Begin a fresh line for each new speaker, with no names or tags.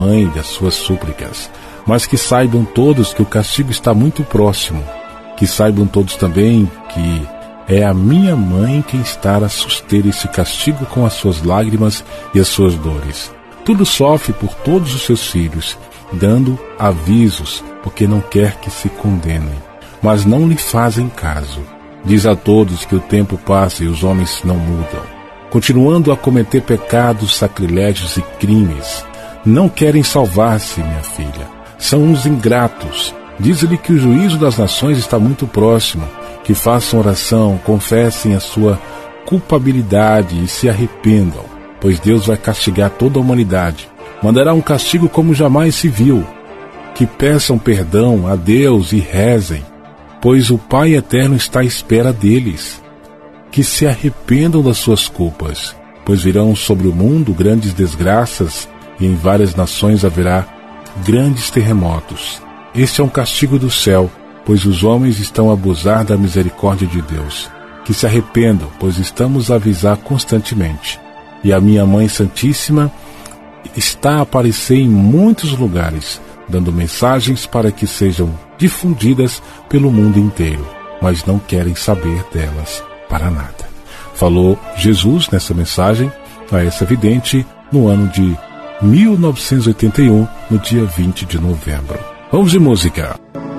mãe das suas súplicas, mas que saibam todos que o castigo está muito próximo, que saibam todos também que é a minha mãe quem está a suster esse castigo com as suas lágrimas e as suas dores. Tudo sofre por todos os seus filhos, dando avisos, porque não quer que se condenem, mas não lhe fazem caso. Diz a todos que o tempo passa e os homens não mudam, continuando a cometer pecados, sacrilégios e crimes. Não querem salvar-se, minha filha. São uns ingratos. Diz-lhe que o juízo das nações está muito próximo, que façam oração, confessem a sua culpabilidade e se arrependam, pois Deus vai castigar toda a humanidade. Mandará um castigo como jamais se viu. Que peçam perdão a Deus e rezem, pois o Pai Eterno está à espera deles. Que se arrependam das suas culpas, pois virão sobre o mundo grandes desgraças e em várias nações haverá grandes terremotos. Este é um castigo do céu, pois os homens estão a abusar da misericórdia de Deus. Que se arrependam, pois estamos a avisar constantemente. E a minha Mãe Santíssima está a aparecer em muitos lugares, dando mensagens para que sejam difundidas pelo mundo inteiro, mas não querem saber delas para nada. Falou Jesus nessa mensagem a essa vidente no ano de 1981, no dia 20 de novembro. Vamos de música.